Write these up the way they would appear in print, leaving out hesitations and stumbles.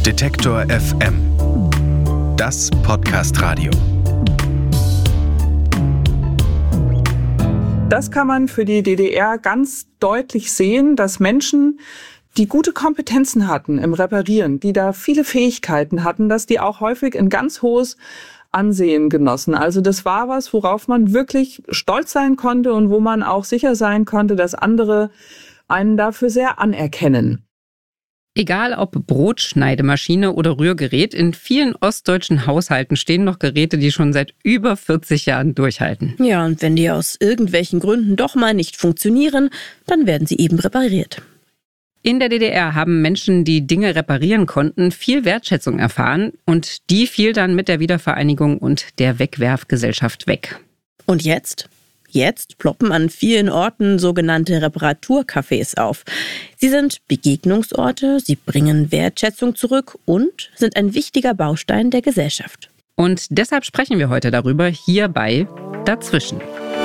Detektor FM. Das Podcast-Radio. Das kann man für die DDR ganz deutlich sehen, dass Menschen, die gute Kompetenzen hatten im Reparieren, die da viele Fähigkeiten hatten, dass die auch häufig ein ganz hohes Ansehen genossen. Also das war was, worauf man wirklich stolz sein konnte und wo man auch sicher sein konnte, dass andere einen dafür sehr anerkennen. Egal ob Brotschneidemaschine oder Rührgerät, in vielen ostdeutschen Haushalten stehen noch Geräte, die schon seit über 40 Jahren durchhalten. Ja, und wenn die aus irgendwelchen Gründen doch mal nicht funktionieren, dann werden sie eben repariert. In der DDR haben Menschen, die Dinge reparieren konnten, viel Wertschätzung erfahren und die fiel dann mit der Wiedervereinigung und der Wegwerfgesellschaft weg. Und jetzt? Jetzt ploppen an vielen Orten sogenannte Reparaturcafés auf. Sie sind Begegnungsorte, sie bringen Wertschätzung zurück und sind ein wichtiger Baustein der Gesellschaft. Und deshalb sprechen wir heute darüber hier bei Dazwischen.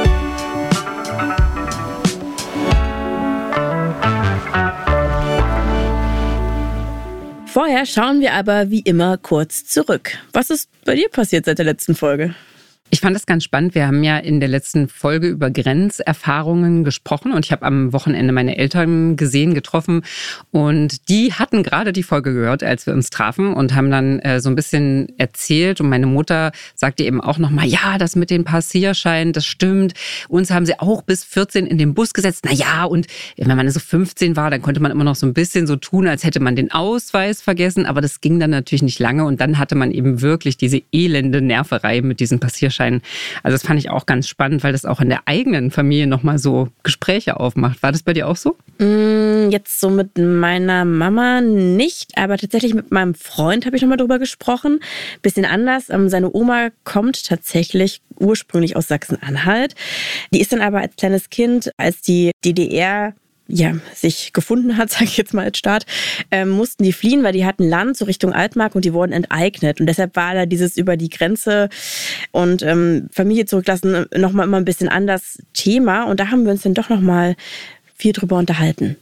Vorher schauen wir aber wie immer kurz zurück. Was ist bei dir passiert seit der letzten Folge? Ich fand das ganz spannend. Wir haben ja in der letzten Folge über Grenzerfahrungen gesprochen und ich habe am Wochenende meine Eltern getroffen und die hatten gerade die Folge gehört, als wir uns trafen und haben dann so ein bisschen erzählt und meine Mutter sagte eben auch nochmal, ja, das mit den Passierscheinen, das stimmt. Uns haben sie auch bis 14 in den Bus gesetzt. Naja, und wenn man so 15 war, dann konnte man immer noch so ein bisschen so tun, als hätte man den Ausweis vergessen, aber das ging dann natürlich nicht lange und dann hatte man eben wirklich diese elende Nerverei mit diesen Passierscheinen. Also das fand ich auch ganz spannend, weil das auch in der eigenen Familie nochmal so Gespräche aufmacht. War das bei dir auch so? Jetzt so mit meiner Mama nicht, aber tatsächlich mit meinem Freund habe ich nochmal drüber gesprochen. Bisschen anders. Seine Oma kommt tatsächlich ursprünglich aus Sachsen-Anhalt. Die ist dann aber als kleines Kind, als die DDR sich gefunden hat, sage ich jetzt mal als Staat, mussten die fliehen, weil die hatten Land so Richtung Altmark und die wurden enteignet. Und deshalb war da dieses über die Grenze und Familie zurücklassen nochmal immer ein bisschen anders Thema. Und da haben wir uns dann doch nochmal viel drüber unterhalten.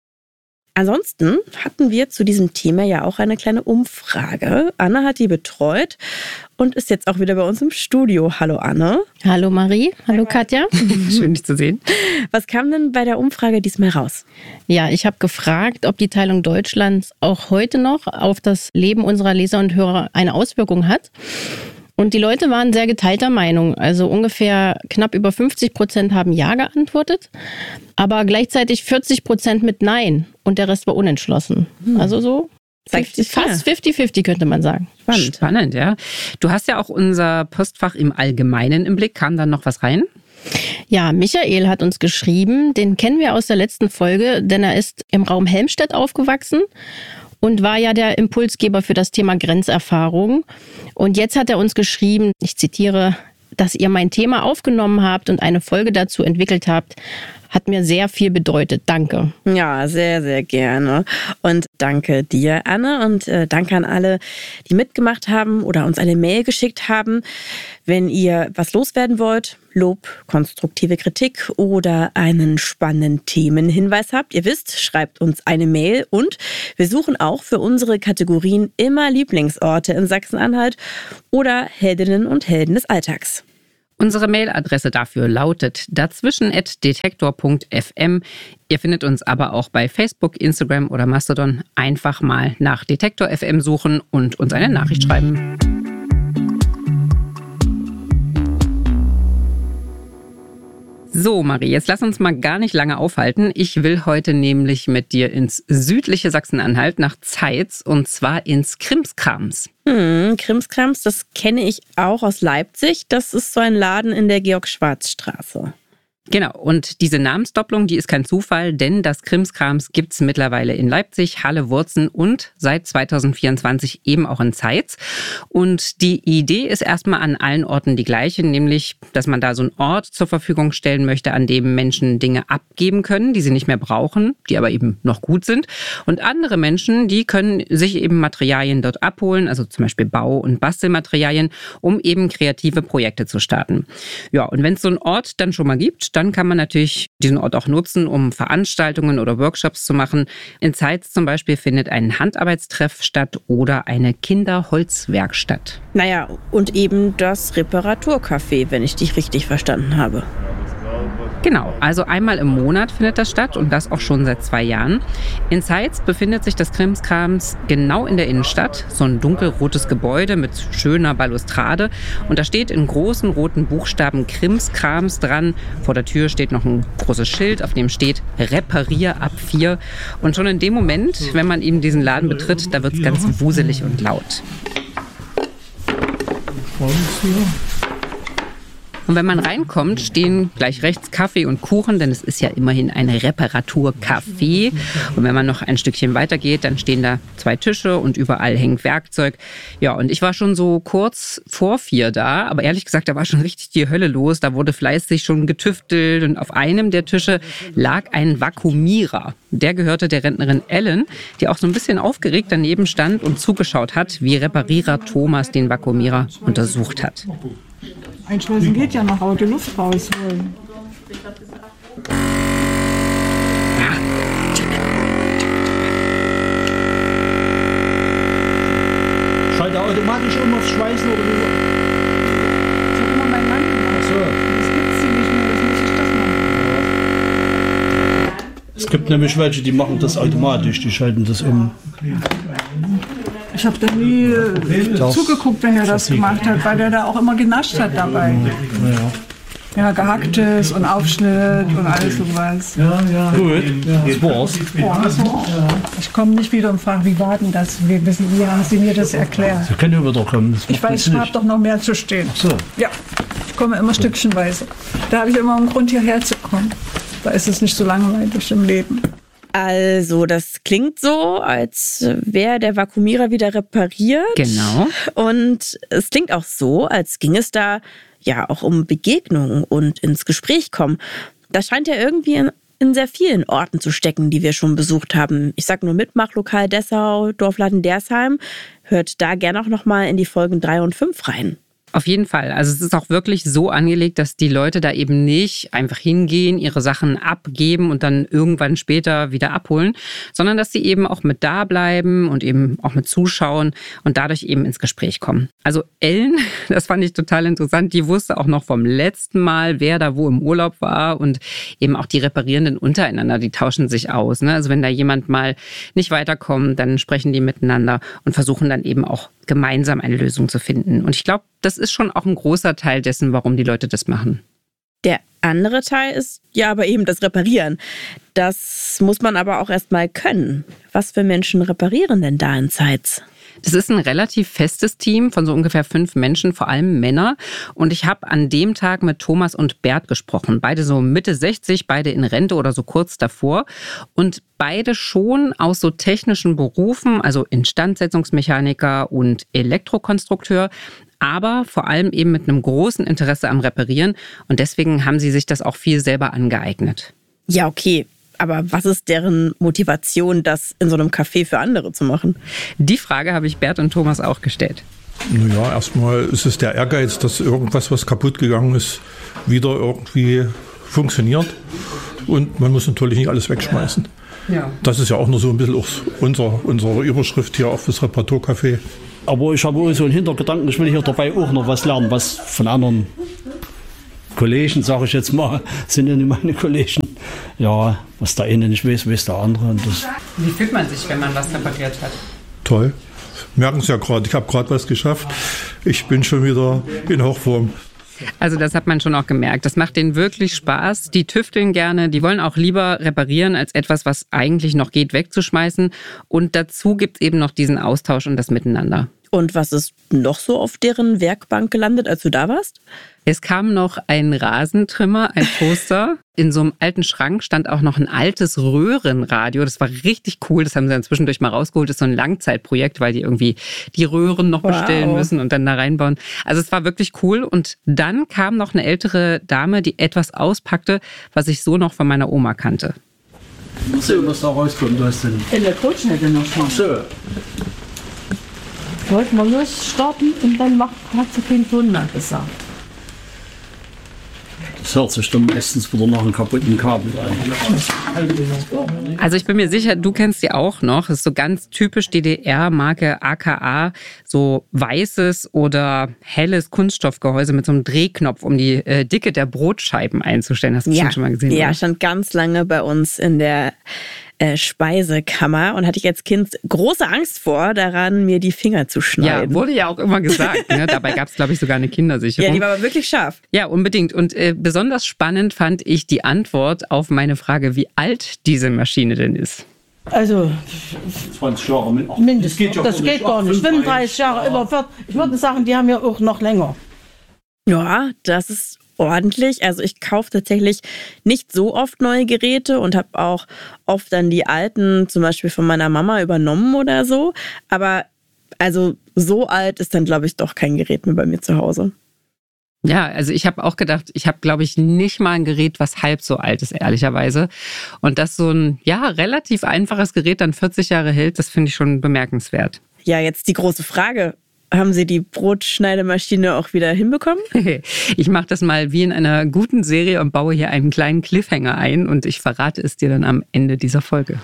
Ansonsten hatten wir zu diesem Thema ja auch eine kleine Umfrage. Anne hat die betreut und ist jetzt auch wieder bei uns im Studio. Hallo Anne. Hallo Marie. Hallo Katja. Schön, dich zu sehen. Was kam denn bei der Umfrage diesmal raus? Ja, ich habe gefragt, ob die Teilung Deutschlands auch heute noch auf das Leben unserer Leser und Hörer eine Auswirkung hat. Und die Leute waren sehr geteilter Meinung. Also ungefähr knapp über 50% haben Ja geantwortet, aber gleichzeitig 40% mit Nein und der Rest war unentschlossen. Also so fast 50-50 könnte man sagen. Spannend, ja. Du hast ja auch unser Postfach im Allgemeinen im Blick. Kam da noch was rein? Ja, Michael hat uns geschrieben, den kennen wir aus der letzten Folge, denn er ist im Raum Helmstedt aufgewachsen und war ja der Impulsgeber für das Thema Grenzerfahrung. Und jetzt hat er uns geschrieben, ich zitiere, dass ihr mein Thema aufgenommen habt und eine Folge dazu entwickelt habt, hat mir sehr viel bedeutet. Danke. Ja, sehr, sehr gerne. Und danke dir, Anne. Und danke an alle, die mitgemacht haben oder uns eine Mail geschickt haben. Wenn ihr was loswerden wollt, Lob, konstruktive Kritik oder einen spannenden Themenhinweis habt, ihr wisst, schreibt uns eine Mail. Und wir suchen auch für unsere Kategorien immer Lieblingsorte in Sachsen-Anhalt oder Heldinnen und Helden des Alltags. Unsere Mailadresse dafür lautet dazwischen@detektor.fm. Ihr findet uns aber auch bei Facebook, Instagram oder Mastodon. Einfach mal nach Detektor FM suchen und uns eine Nachricht schreiben. So, Marie, jetzt lass uns mal gar nicht lange aufhalten. Ich will heute nämlich mit dir ins südliche Sachsen-Anhalt nach Zeitz und zwar ins Krimskrams. Krimskrams, das kenne ich auch aus Leipzig. Das ist so ein Laden in der Georg-Schwarz-Straße. Genau, und diese Namensdopplung, die ist kein Zufall, denn das Krimskrams gibt's mittlerweile in Leipzig, Halle, Wurzen und seit 2024 eben auch in Zeitz. Und die Idee ist erstmal an allen Orten die gleiche, nämlich, dass man da so einen Ort zur Verfügung stellen möchte, an dem Menschen Dinge abgeben können, die sie nicht mehr brauchen, die aber eben noch gut sind. Und andere Menschen, die können sich eben Materialien dort abholen, also zum Beispiel Bau- und Bastelmaterialien, um eben kreative Projekte zu starten. Ja, und wenn es so einen Ort dann schon mal gibt, dann kann man natürlich diesen Ort auch nutzen, um Veranstaltungen oder Workshops zu machen. In Zeitz zum Beispiel findet ein Handarbeitstreff statt oder eine Kinderholzwerkstatt. Naja, und eben das Reparaturcafé, wenn ich dich richtig verstanden habe. Genau, also einmal im Monat findet das statt und das auch schon seit 2 Jahren. In Zeitz befindet sich das Krimskrams genau in der Innenstadt, so ein dunkelrotes Gebäude mit schöner Balustrade und da steht in großen roten Buchstaben Krimskrams dran. Vor der Tür steht noch ein großes Schild, auf dem steht Reparier ab 4 und schon in dem Moment, wenn man eben diesen Laden betritt, da wird es ganz wuselig und laut. Und wenn man reinkommt, stehen gleich rechts Kaffee und Kuchen, denn es ist ja immerhin ein Reparaturcafé. Und wenn man noch ein Stückchen weiter geht, dann stehen da 2 Tische und überall hängt Werkzeug. Ja, und ich war schon so kurz vor 4 da, aber ehrlich gesagt, da war schon richtig die Hölle los. Da wurde fleißig schon getüftelt und auf einem der Tische lag ein Vakuumierer. Der gehörte der Rentnerin Ellen, die auch so ein bisschen aufgeregt daneben stand und zugeschaut hat, wie Reparierer Thomas den Vakuumierer untersucht hat. Einschleusen geht ja noch, aber die Luft rausholen. Schaltet er automatisch um aufs Schweißen oder wie? Das hat immer mein Mann gemacht. Ach so. Das gibt's hier nicht mehr, das muss ich das machen. Es gibt nämlich welche, die machen das automatisch, die schalten das um. Ich habe da nie zugeguckt, wenn er das gemacht hat, weil er da auch immer genascht hat dabei. Ja, Gehacktes und Aufschnitt und alles sowas. Ja. Gut, das war's. Ich komme nicht wieder und frage, wie war denn das? Wie haben Sie mir das erklärt? Sie können ja wieder kommen. Ich weiß, ich habe doch noch mehr zu stehen. So. Ja, ich komme immer stückchenweise. Da habe ich immer einen Grund, hierher zu kommen. Da ist es nicht so langweilig im Leben. Also, das klingt so, als wäre der Vakuumierer wieder repariert. Genau. Und es klingt auch so, als ging es da ja auch um Begegnungen und ins Gespräch kommen. Das scheint ja irgendwie in sehr vielen Orten zu stecken, die wir schon besucht haben. Ich sag nur Mitmachlokal Dessau, Dorfladen Dersheim. Hört da gerne auch nochmal in die Folgen 3 und 5 rein. Auf jeden Fall. Also es ist auch wirklich so angelegt, dass die Leute da eben nicht einfach hingehen, ihre Sachen abgeben und dann irgendwann später wieder abholen, sondern dass sie eben auch mit da bleiben und eben auch mit zuschauen und dadurch eben ins Gespräch kommen. Also Ellen, das fand ich total interessant, die wusste auch noch vom letzten Mal, wer da wo im Urlaub war und eben auch die Reparierenden untereinander, die tauschen sich aus. Ne? Also wenn da jemand mal nicht weiterkommt, dann sprechen die miteinander und versuchen dann eben auch gemeinsam eine Lösung zu finden. Und ich glaube, das ist schon auch ein großer Teil dessen, warum die Leute das machen. Der andere Teil ist ja aber eben das Reparieren. Das muss man aber auch erst mal können. Was für Menschen reparieren denn da in Zeitz? Das ist ein relativ festes Team von so ungefähr 5 Menschen, vor allem Männer. Und ich habe an dem Tag mit Thomas und Bert gesprochen. Beide so Mitte 60, beide in Rente oder so kurz davor. Und beide schon aus so technischen Berufen, also Instandsetzungsmechaniker und Elektrokonstrukteur, aber vor allem eben mit einem großen Interesse am Reparieren. Und deswegen haben sie sich das auch viel selber angeeignet. Ja, okay. Aber was ist deren Motivation, das in so einem Café für andere zu machen? Die Frage habe ich Bert und Thomas auch gestellt. Naja, erstmal ist es der Ehrgeiz, dass irgendwas, was kaputt gegangen ist, wieder irgendwie funktioniert. Und man muss natürlich nicht alles wegschmeißen. Ja. Das ist ja auch nur so ein bisschen auch unsere Überschrift hier auf das Reparaturcafé. Aber ich habe auch so einen Hintergedanken, ich will hier dabei auch noch was lernen, was von anderen Kollegen, sage ich jetzt mal, sind ja nicht meine Kollegen. Ja, was der eine nicht weiß, weiß der andere. Und das Wie fühlt man sich, wenn man was repariert hat? Toll. Merken Sie ja gerade, ich habe gerade was geschafft. Ich bin schon wieder in Hochform. Also das hat man schon auch gemerkt. Das macht denen wirklich Spaß. Die tüfteln gerne. Die wollen auch lieber reparieren, als etwas, was eigentlich noch geht, wegzuschmeißen. Und dazu gibt es eben noch diesen Austausch und das Miteinander. Und was ist noch so auf deren Werkbank gelandet, als du da warst? Es kam noch ein Rasentrimmer, ein Toaster. In so einem alten Schrank stand auch noch ein altes Röhrenradio. Das war richtig cool. Das haben sie dann zwischendurch mal rausgeholt. Das ist so ein Langzeitprojekt, weil die irgendwie die Röhren noch bestellen müssen und dann da reinbauen. Also es war wirklich cool. Und dann kam noch eine ältere Dame, die etwas auspackte, was ich so noch von meiner Oma kannte. Mal sehen, was da rauskommt. In der Coachschnitte noch schon. So. Wollten wir losstarten und dann hat sie keinen Ton mehr gesagt. Das hört sich dann meistens wieder nach einem kaputten Kabel an. Also ich bin mir sicher, du kennst die auch noch. Das ist so ganz typisch DDR-Marke AKA, so weißes oder helles Kunststoffgehäuse mit so einem Drehknopf, um die Dicke der Brotscheiben einzustellen. Hast du das schon mal gesehen? Ja, oder? stand ganz lange bei uns in der Speisekammer und hatte ich als Kind große Angst vor, daran mir die Finger zu schneiden. Ja, wurde ja auch immer gesagt. Ne? Dabei gab es, glaube ich, sogar eine Kindersicherung. Ja, die war aber wirklich scharf. Ja, unbedingt. Und besonders spannend fand ich die Antwort auf meine Frage, wie alt diese Maschine denn ist. Also 20 Jahre mindestens. Das geht gar nicht. 35 Jahre, über 40. Ich würde sagen, die haben ja auch noch länger. Ja, das ist ordentlich. Also ich kaufe tatsächlich nicht so oft neue Geräte und habe auch oft dann die alten zum Beispiel von meiner Mama übernommen oder so. Aber also so alt ist dann, glaube ich, doch kein Gerät mehr bei mir zu Hause. Ja, also ich habe auch gedacht, ich habe, glaube ich, nicht mal ein Gerät, was halb so alt ist, ehrlicherweise. Und dass so ein, relativ einfaches Gerät dann 40 Jahre hält, das finde ich schon bemerkenswert. Ja, jetzt die große Frage. Haben Sie die Brotschneidemaschine auch wieder hinbekommen? Ich mache das mal wie in einer guten Serie und baue hier einen kleinen Cliffhanger ein und ich verrate es dir dann am Ende dieser Folge.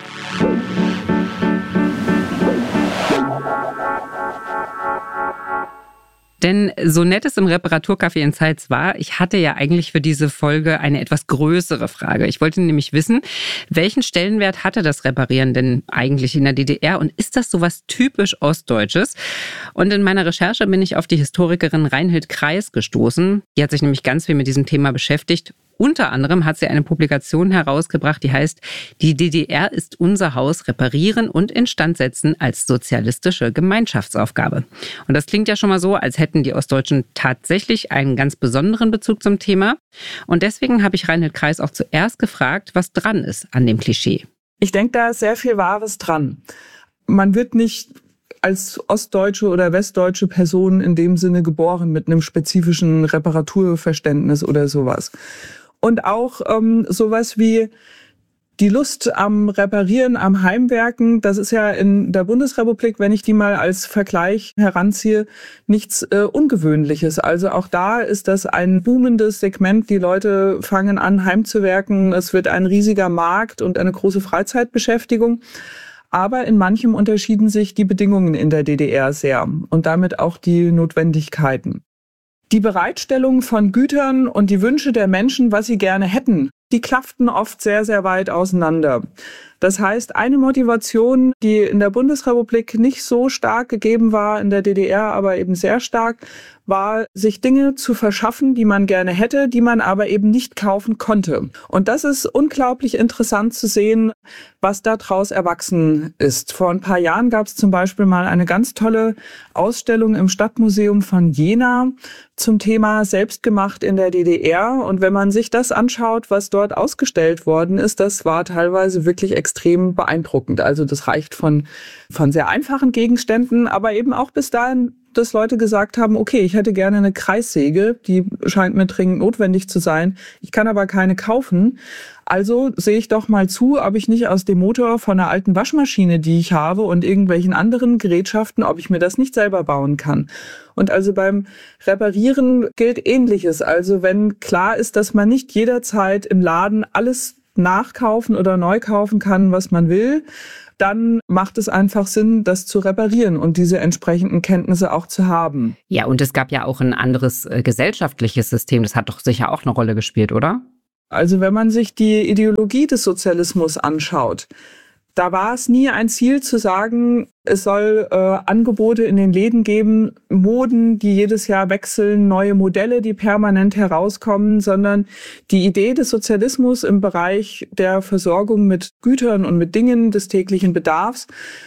Denn so nett es im Reparaturcafé in Zeitz war, ich hatte ja eigentlich für diese Folge eine etwas größere Frage. Ich wollte nämlich wissen, welchen Stellenwert hatte das Reparieren denn eigentlich in der DDR und ist das sowas typisch Ostdeutsches? Und in meiner Recherche bin ich auf die Historikerin Reinhild Kreis gestoßen. Die hat sich nämlich ganz viel mit diesem Thema beschäftigt. Unter anderem hat sie eine Publikation herausgebracht, die heißt "Die DDR ist unser Haus, reparieren und instandsetzen als sozialistische Gemeinschaftsaufgabe". Und das klingt ja schon mal so, als hätten die Ostdeutschen tatsächlich einen ganz besonderen Bezug zum Thema. Und deswegen habe ich Reinhild Kreis auch zuerst gefragt, was dran ist an dem Klischee. Ich denke, da ist sehr viel Wahres dran. Man wird nicht als ostdeutsche oder westdeutsche Person in dem Sinne geboren mit einem spezifischen Reparaturverständnis oder sowas. Und auch sowas wie die Lust am Reparieren, am Heimwerken, das ist ja in der Bundesrepublik, wenn ich die mal als Vergleich heranziehe, nichts Ungewöhnliches. Also auch da ist das ein boomendes Segment. Die Leute fangen an, heimzuwerken. Es wird ein riesiger Markt und eine große Freizeitbeschäftigung. Aber in manchem unterschieden sich die Bedingungen in der DDR sehr und damit auch die Notwendigkeiten. Die Bereitstellung von Gütern und die Wünsche der Menschen, was sie gerne hätten, die klafften oft sehr, sehr weit auseinander. Das heißt, eine Motivation, die in der Bundesrepublik nicht so stark gegeben war, in der DDR aber eben sehr stark, war, sich Dinge zu verschaffen, die man gerne hätte, die man aber eben nicht kaufen konnte. Und das ist unglaublich interessant zu sehen, was daraus erwachsen ist. Vor ein paar Jahren gab es zum Beispiel mal eine ganz tolle Ausstellung im Stadtmuseum von Jena zum Thema Selbstgemacht in der DDR. Und wenn man sich das anschaut, was dort ausgestellt worden ist, das war teilweise wirklich extrem beeindruckend. Also das reicht von sehr einfachen Gegenständen, aber eben auch bis dahin, dass Leute gesagt haben, okay, ich hätte gerne eine Kreissäge, die scheint mir dringend notwendig zu sein. Ich kann aber keine kaufen. Also sehe ich doch mal zu, ob ich nicht aus dem Motor von einer alten Waschmaschine, die ich habe und irgendwelchen anderen Gerätschaften, ob ich mir das nicht selber bauen kann. Und also beim Reparieren gilt Ähnliches. Also wenn klar ist, dass man nicht jederzeit im Laden alles nachkaufen oder neu kaufen kann, was man will, dann macht es einfach Sinn, das zu reparieren und diese entsprechenden Kenntnisse auch zu haben. Ja, und es gab ja auch ein anderes gesellschaftliches System. Das hat doch sicher auch eine Rolle gespielt, oder? Also wenn man sich die Ideologie des Sozialismus anschaut, da war es nie ein Ziel zu sagen, es soll Angebote in den Läden geben, Moden, die jedes Jahr wechseln, neue Modelle, die permanent herauskommen, sondern die Idee des Sozialismus im Bereich der Versorgung mit Gütern und mit Dingen des täglichen Bedarfs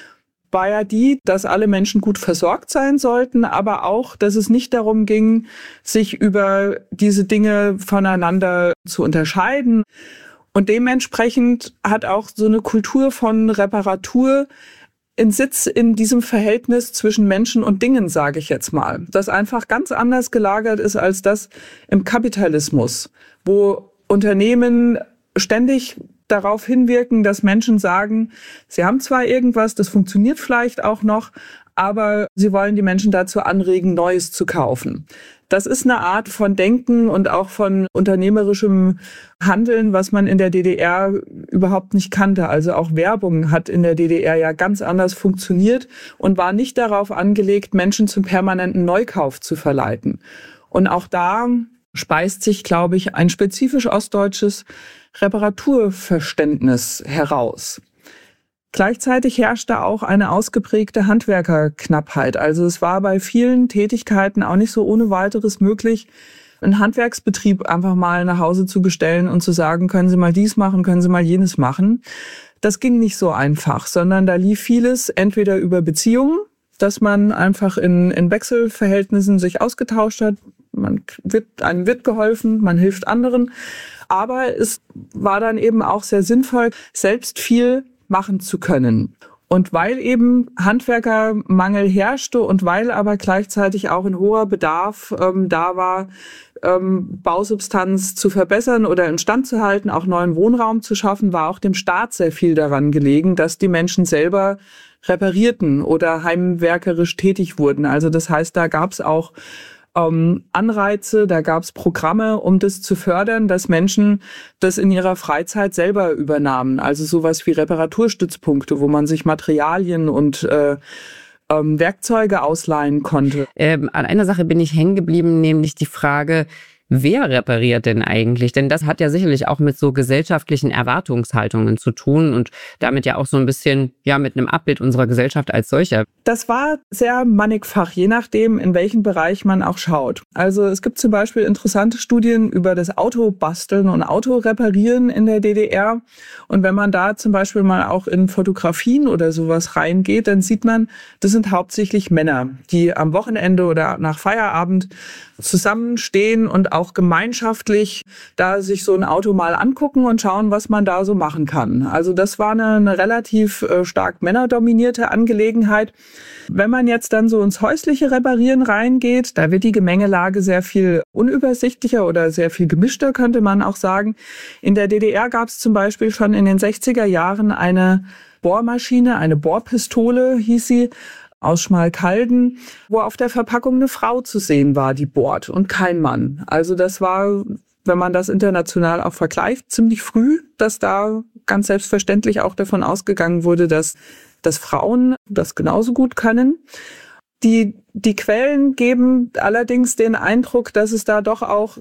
war ja die, dass alle Menschen gut versorgt sein sollten, aber auch, dass es nicht darum ging, sich über diese Dinge voneinander zu unterscheiden. Und dementsprechend hat auch so eine Kultur von Reparatur einen Sitz in diesem Verhältnis zwischen Menschen und Dingen, sage ich jetzt mal. Das einfach ganz anders gelagert ist als das im Kapitalismus, wo Unternehmen ständig darauf hinwirken, dass Menschen sagen, sie haben zwar irgendwas, das funktioniert vielleicht auch noch, aber sie wollen die Menschen dazu anregen, Neues zu kaufen. Das ist eine Art von Denken und auch von unternehmerischem Handeln, was man in der DDR überhaupt nicht kannte. Also auch Werbung hat in der DDR ja ganz anders funktioniert und war nicht darauf angelegt, Menschen zum permanenten Neukauf zu verleiten. Und auch da speist sich, glaube ich, ein spezifisch ostdeutsches Reparaturverständnis heraus. Gleichzeitig herrschte auch eine ausgeprägte Handwerkerknappheit. Also es war bei vielen Tätigkeiten auch nicht so ohne weiteres möglich, einen Handwerksbetrieb einfach mal nach Hause zu bestellen und zu sagen, können Sie mal dies machen, können Sie mal jenes machen. Das ging nicht so einfach, sondern da lief vieles entweder über Beziehungen, dass man einfach in Wechselverhältnissen sich ausgetauscht hat. Einem wird geholfen, man hilft anderen. Aber es war dann eben auch sehr sinnvoll, selbst viel machen zu können. Und weil eben Handwerkermangel herrschte und weil aber gleichzeitig auch ein hoher Bedarf da war, Bausubstanz zu verbessern oder instand zu halten, auch neuen Wohnraum zu schaffen, war auch dem Staat sehr viel daran gelegen, dass die Menschen selber reparierten oder heimwerkerisch tätig wurden. Also das heißt, da gab es auch Anreize, da gab es Programme, um das zu fördern, dass Menschen das in ihrer Freizeit selber übernahmen. Also sowas wie Reparaturstützpunkte, wo man sich Materialien und Werkzeuge ausleihen konnte. An einer Sache bin ich hängen geblieben, nämlich die Frage, wer repariert denn eigentlich? Denn das hat ja sicherlich auch mit so gesellschaftlichen Erwartungshaltungen zu tun und damit ja auch so ein bisschen mit einem Abbild unserer Gesellschaft als solcher. Das war sehr mannigfach, je nachdem, in welchen Bereich man auch schaut. Also es gibt zum Beispiel interessante Studien über das Autobasteln und Autoreparieren in der DDR. Und wenn man da zum Beispiel mal auch in Fotografien oder sowas reingeht, dann sieht man, das sind hauptsächlich Männer, die am Wochenende oder nach Feierabend zusammenstehen und auch gemeinschaftlich da sich so ein Auto mal angucken und schauen, was man da so machen kann. Also das war eine relativ stark männerdominierte Angelegenheit. Wenn man jetzt dann so ins häusliche Reparieren reingeht, da wird die Gemengelage sehr viel unübersichtlicher oder sehr viel gemischter, könnte man auch sagen. In der DDR gab es zum Beispiel schon in den 60er Jahren eine Bohrmaschine, eine Bohrpistole hieß sie, aus Schmalkalden, wo auf der Verpackung eine Frau zu sehen war, die bohrt und kein Mann. Also das war, wenn man das international auch vergleicht, ziemlich früh, dass da ganz selbstverständlich auch davon ausgegangen wurde, dass Frauen das genauso gut können. Die Quellen geben allerdings den Eindruck, dass es da doch auch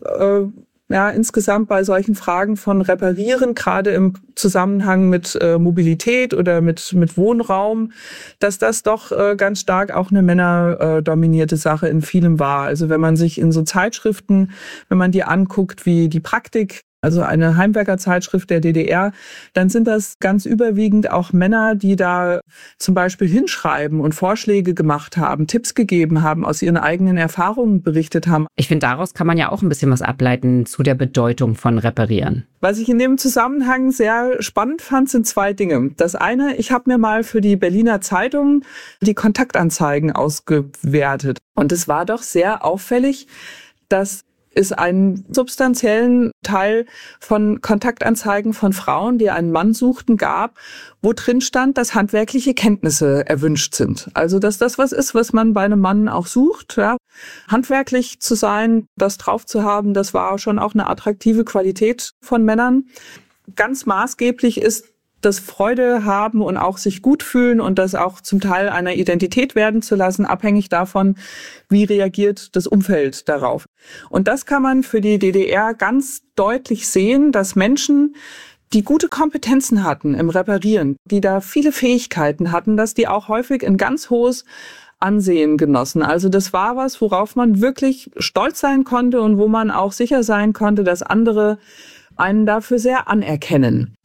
insgesamt bei solchen Fragen von Reparieren, gerade im Zusammenhang mit Mobilität oder mit Wohnraum, dass das doch ganz stark auch eine männerdominierte Sache in vielem war. Also wenn man sich in so Zeitschriften, wenn man die anguckt, wie die Praktik, also eine Heimwerkerzeitschrift der DDR, dann sind das ganz überwiegend auch Männer, die da zum Beispiel hinschreiben und Vorschläge gemacht haben, Tipps gegeben haben, aus ihren eigenen Erfahrungen berichtet haben. Ich finde, daraus kann man ja auch ein bisschen was ableiten zu der Bedeutung von Reparieren. Was ich in dem Zusammenhang sehr spannend fand, sind zwei Dinge. Das eine, ich habe mir mal für die Berliner Zeitung die Kontaktanzeigen ausgewertet. Und es war doch sehr auffällig, dass es einen substanziellen Teil von Kontaktanzeigen von Frauen, die einen Mann suchten, gab, wo drin stand, dass handwerkliche Kenntnisse erwünscht sind. Also, dass das was ist, was man bei einem Mann auch sucht. Ja. Handwerklich zu sein, das drauf zu haben, das war schon auch eine attraktive Qualität von Männern. Ganz maßgeblich ist das Freude haben und auch sich gut fühlen und das auch zum Teil einer Identität werden zu lassen, abhängig davon, wie reagiert das Umfeld darauf. Und das kann man für die DDR ganz deutlich sehen, dass Menschen, die gute Kompetenzen hatten im Reparieren, die da viele Fähigkeiten hatten, dass die auch häufig ein ganz hohes Ansehen genossen. Also das war was, worauf man wirklich stolz sein konnte und wo man auch sicher sein konnte, dass andere einen dafür sehr anerkennen.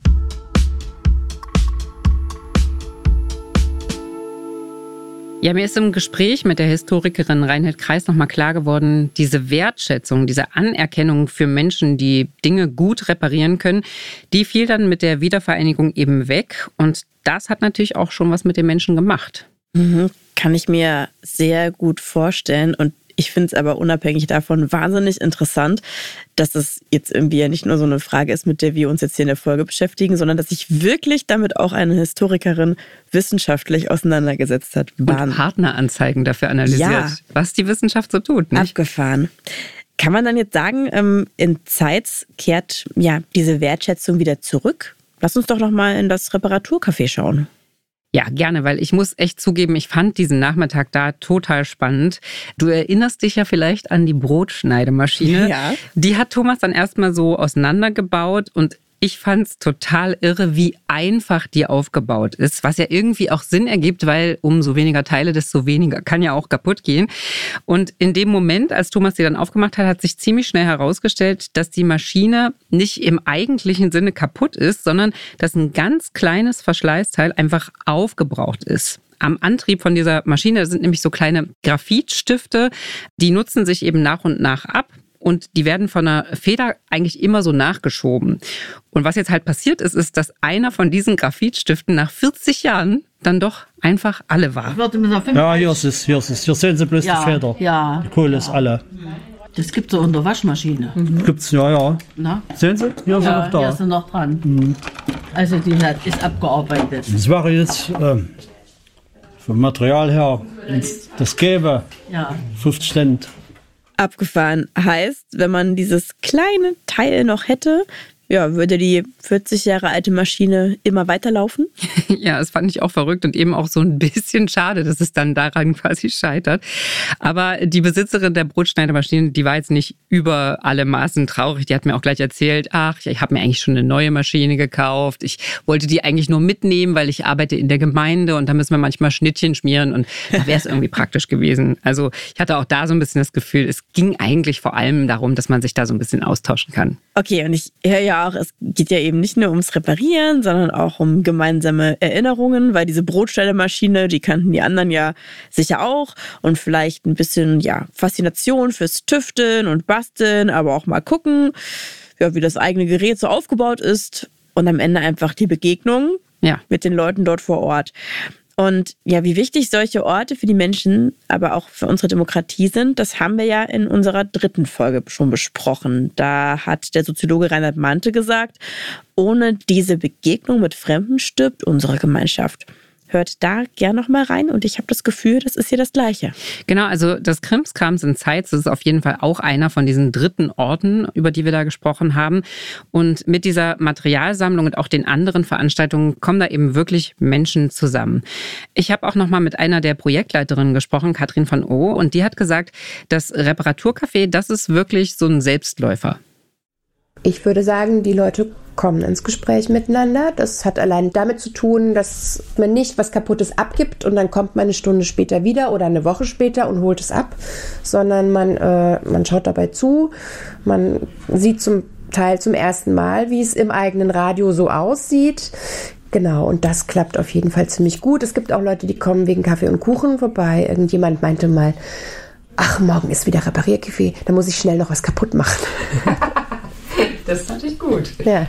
Ja, mir ist im Gespräch mit der Historikerin Reinhild Kreis nochmal klar geworden, diese Wertschätzung, diese Anerkennung für Menschen, die Dinge gut reparieren können, die fiel dann mit der Wiedervereinigung eben weg. Und das hat natürlich auch schon was mit den Menschen gemacht. Kann ich mir sehr gut vorstellen. Und Ich finde es aber unabhängig davon wahnsinnig interessant, dass es jetzt irgendwie ja nicht nur so eine Frage ist, mit der wir uns jetzt hier in der Folge beschäftigen, sondern dass sich wirklich damit auch eine Historikerin wissenschaftlich auseinandergesetzt hat. Und Partneranzeigen dafür analysiert, was die Wissenschaft so tut. Nicht? Abgefahren. Kann man dann jetzt sagen, in Zeitz kehrt ja diese Wertschätzung wieder zurück? Lass uns doch noch mal in das Reparaturcafé schauen. Ja, gerne, weil ich muss echt zugeben, ich fand diesen Nachmittag da total spannend. Du erinnerst dich ja vielleicht an die Brotschneidemaschine. Ja. Die hat Thomas dann erstmal so auseinandergebaut und ich fand es total irre, wie einfach die aufgebaut ist, was ja irgendwie auch Sinn ergibt, weil umso weniger Teile, desto weniger kann ja auch kaputt gehen. Und in dem Moment, als Thomas die dann aufgemacht hat, hat sich ziemlich schnell herausgestellt, dass die Maschine nicht im eigentlichen Sinne kaputt ist, sondern dass ein ganz kleines Verschleißteil einfach aufgebraucht ist. Am Antrieb von dieser Maschine sind nämlich so kleine Graphitstifte, die nutzen sich eben nach und nach ab. Und die werden von einer Feder eigentlich immer so nachgeschoben. Und was jetzt halt passiert ist, dass einer von diesen Graphitstiften nach 40 Jahren dann doch einfach alle war. Ja, hier ist es. Hier sehen Sie bloß die Feder. Ja. Die Kohle ist alle. Das gibt es so in der Waschmaschine. Gibt's, ja. Na? Sehen Sie? Hier ist sie noch da. Hier ist sie noch dran. Also die ist abgearbeitet. Das wäre jetzt vom Material her, das gäbe 50 Cent. Abgefahren heißt, wenn man dieses kleine Teil noch hätte, ja, würde die 40 Jahre alte Maschine immer weiterlaufen? Ja, das fand ich auch verrückt und eben auch so ein bisschen schade, dass es dann daran quasi scheitert. Aber die Besitzerin der Brotschneidemaschine, die war jetzt nicht über alle Maßen traurig. Die hat mir auch gleich erzählt, ich habe mir eigentlich schon eine neue Maschine gekauft. Ich wollte die eigentlich nur mitnehmen, weil ich arbeite in der Gemeinde und da müssen wir manchmal Schnittchen schmieren und da wäre es irgendwie praktisch gewesen. Also ich hatte auch da so ein bisschen das Gefühl, es ging eigentlich vor allem darum, dass man sich da so ein bisschen austauschen kann. Okay, und ich höre ja auch, es geht ja eben nicht nur ums Reparieren, sondern auch um gemeinsame Erinnerungen, weil diese Brotschneidemaschine, die kannten die anderen ja sicher auch und vielleicht ein bisschen Faszination fürs Tüfteln und Basteln, aber auch mal gucken, wie das eigene Gerät so aufgebaut ist und am Ende einfach die Begegnung mit den Leuten dort vor Ort. Und wie wichtig solche Orte für die Menschen, aber auch für unsere Demokratie sind, das haben wir ja in unserer 3. Folge schon besprochen. Da hat der Soziologe Reinhard Mante gesagt, ohne diese Begegnung mit Fremden stirbt unsere Gemeinschaft. Hört da gern noch mal rein und ich habe das Gefühl, das ist hier das Gleiche. Genau, also das Krimskrams in Zeitz, das ist auf jeden Fall auch einer von diesen 3. Orten, über die wir da gesprochen haben. Und mit dieser Materialsammlung und auch den anderen Veranstaltungen kommen da eben wirklich Menschen zusammen. Ich habe auch noch mal mit einer der Projektleiterinnen gesprochen, Katrin von O. Und die hat gesagt, das Reparaturcafé, das ist wirklich so ein Selbstläufer. Ich würde sagen, die Leute kommen ins Gespräch miteinander. Das hat allein damit zu tun, dass man nicht was Kaputtes abgibt und dann kommt man eine Stunde später wieder oder eine Woche später und holt es ab, sondern man schaut dabei zu, man sieht zum Teil zum ersten Mal, wie es im eigenen Radio so aussieht. Genau, und das klappt auf jeden Fall ziemlich gut. Es gibt auch Leute, die kommen wegen Kaffee und Kuchen vorbei. Irgendjemand meinte mal, morgen ist wieder Repariercafé, da muss ich schnell noch was kaputt machen. Das fand ich gut. Ja.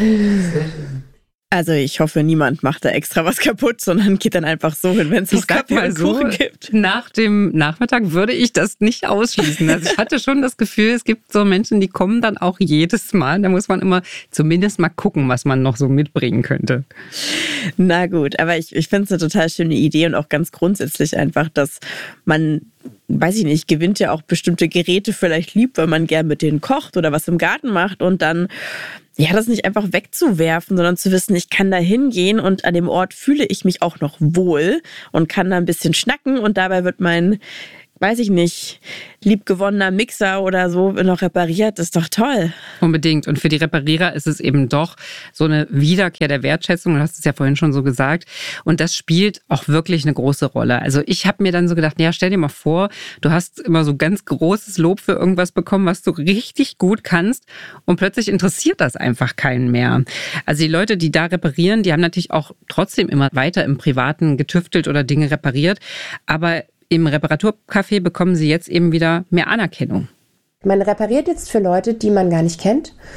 Also ich hoffe, niemand macht da extra was kaputt, sondern geht dann einfach so hin, wenn es noch Kaffee und Kuchen gibt. Nach dem Nachmittag würde ich das nicht ausschließen. Also ich hatte schon das Gefühl, es gibt so Menschen, die kommen dann auch jedes Mal. Da muss man immer zumindest mal gucken, was man noch so mitbringen könnte. Na gut, aber ich finde es eine total schöne Idee und auch ganz grundsätzlich einfach, dass man, weiß ich nicht, gewinnt ja auch bestimmte Geräte vielleicht lieb, weil man gern mit denen kocht oder was im Garten macht und dann das nicht einfach wegzuwerfen, sondern zu wissen, ich kann da hingehen und an dem Ort fühle ich mich auch noch wohl und kann da ein bisschen schnacken und dabei wird mein, weiß ich nicht, liebgewonnener Mixer oder so noch repariert. Das ist doch toll. Unbedingt. Und für die Reparierer ist es eben doch so eine Wiederkehr der Wertschätzung. Du hast es ja vorhin schon so gesagt. Und das spielt auch wirklich eine große Rolle. Also ich habe mir dann so gedacht, stell dir mal vor, du hast immer so ganz großes Lob für irgendwas bekommen, was du richtig gut kannst und plötzlich interessiert das einfach keinen mehr. Also die Leute, die da reparieren, die haben natürlich auch trotzdem immer weiter im Privaten getüftelt oder Dinge repariert. Aber im Reparaturcafé bekommen sie jetzt eben wieder mehr Anerkennung. Man repariert jetzt für Leute, die man gar nicht kennt.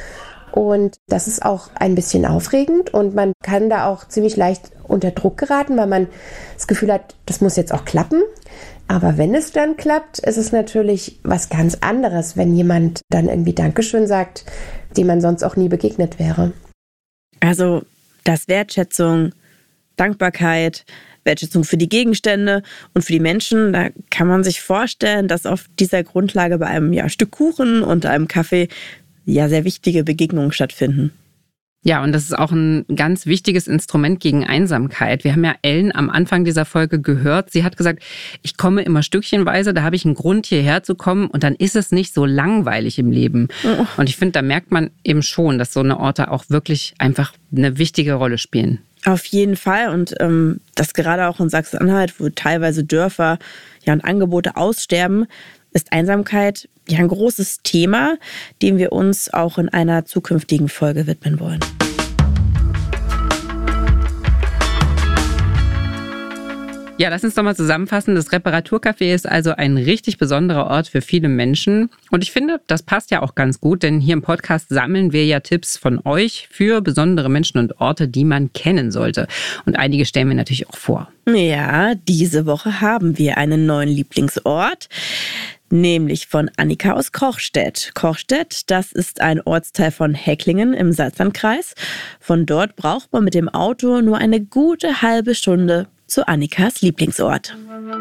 Und das ist auch ein bisschen aufregend und man kann da auch ziemlich leicht unter Druck geraten, weil man das Gefühl hat, das muss jetzt auch klappen. Aber wenn es dann klappt, ist es natürlich was ganz anderes, wenn jemand dann irgendwie Dankeschön sagt, dem man sonst auch nie begegnet wäre. Also, dass Wertschätzung, Dankbarkeit, Wertschätzung für die Gegenstände und für die Menschen, da kann man sich vorstellen, dass auf dieser Grundlage bei einem Stück Kuchen und einem Kaffee sehr wichtige Begegnungen stattfinden. Ja, und das ist auch ein ganz wichtiges Instrument gegen Einsamkeit. Wir haben ja Ellen am Anfang dieser Folge gehört. Sie hat gesagt, ich komme immer stückchenweise, da habe ich einen Grund, hierher zu kommen und dann ist es nicht so langweilig im Leben. Oh. Und ich finde, da merkt man eben schon, dass so eine Orte auch wirklich einfach eine wichtige Rolle spielen. Auf jeden Fall und das gerade auch in Sachsen-Anhalt, wo teilweise Dörfer und Angebote aussterben, ist Einsamkeit ein großes Thema, dem wir uns auch in einer zukünftigen Folge widmen wollen. Ja, lass uns doch mal zusammenfassen. Das Reparaturcafé ist also ein richtig besonderer Ort für viele Menschen. Und ich finde, das passt ja auch ganz gut, denn hier im Podcast sammeln wir ja Tipps von euch für besondere Menschen und Orte, die man kennen sollte. Und einige stellen wir natürlich auch vor. Ja, diese Woche haben wir einen neuen Lieblingsort, nämlich von Annika aus Kochstedt. Kochstedt, das ist ein Ortsteil von Hecklingen im Salzlandkreis. Von dort braucht man mit dem Auto nur eine gute halbe Stunde zu Annikas Lieblingsort.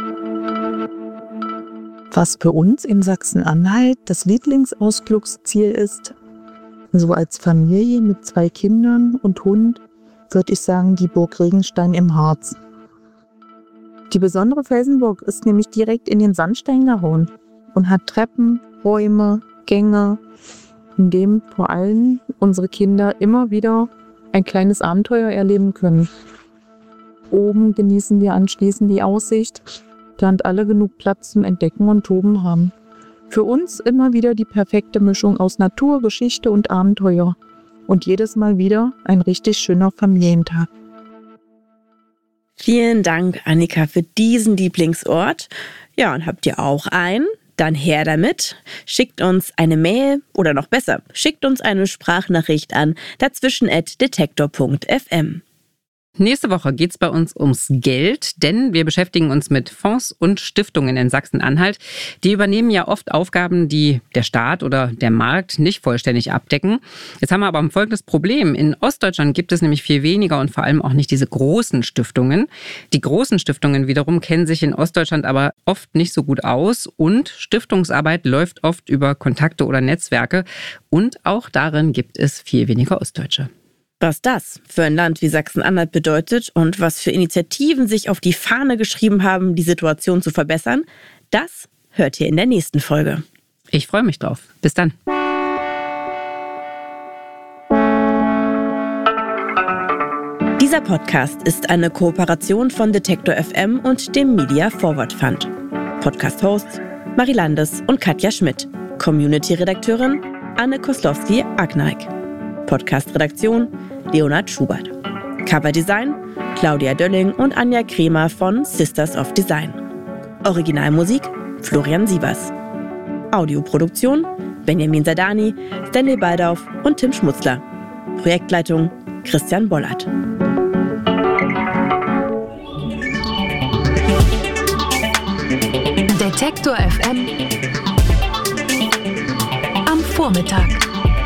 Was für uns in Sachsen-Anhalt das Lieblingsausflugsziel ist, so als Familie mit 2 Kindern und Hund, würde ich sagen, die Burg Regenstein im Harz. Die besondere Felsenburg ist nämlich direkt in den Sandstein gehauen und hat Treppen, Räume, Gänge, in denen vor allem unsere Kinder immer wieder ein kleines Abenteuer erleben können. Oben genießen wir anschließend die Aussicht, während alle genug Platz zum Entdecken und Toben haben. Für uns immer wieder die perfekte Mischung aus Natur, Geschichte und Abenteuer. Und jedes Mal wieder ein richtig schöner Familientag. Vielen Dank, Annika, für diesen Lieblingsort. Ja, und habt ihr auch einen? Dann her damit. Schickt uns eine Mail oder noch besser, schickt uns eine Sprachnachricht an dazwischen@detektor.fm. Nächste Woche geht es bei uns ums Geld, denn wir beschäftigen uns mit Fonds und Stiftungen in Sachsen-Anhalt. Die übernehmen ja oft Aufgaben, die der Staat oder der Markt nicht vollständig abdecken. Jetzt haben wir aber ein folgendes Problem. In Ostdeutschland gibt es nämlich viel weniger und vor allem auch nicht diese großen Stiftungen. Die großen Stiftungen wiederum kennen sich in Ostdeutschland aber oft nicht so gut aus und Stiftungsarbeit läuft oft über Kontakte oder Netzwerke und auch darin gibt es viel weniger Ostdeutsche. Was das für ein Land wie Sachsen-Anhalt bedeutet und was für Initiativen sich auf die Fahne geschrieben haben, die Situation zu verbessern, das hört ihr in der nächsten Folge. Ich freue mich drauf. Bis dann. Dieser Podcast ist eine Kooperation von Detektor FM und dem Media Forward Fund. Podcast-Hosts Marie Landes und Katja Schmidt. Community-Redakteurin Anne Koslowski-Agnaik. Podcast-Redaktion Leonhard Schubert. Coverdesign Claudia Dölling und Anja Kremer von Sisters of Design. Originalmusik Florian Sievers. Audioproduktion Benjamin Sadani, Stanley Baldauf und Tim Schmutzler. Projektleitung Christian Bollert. Detektor FM am Vormittag.